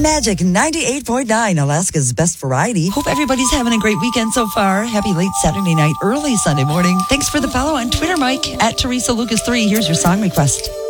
Magic 98.9, Alaska's best variety. Hope everybody's having a great weekend so far. Happy late Saturday night, early Sunday morning. Thanks for the follow on Twitter, Mike, at Teresa Lucas 3. Here's your song request.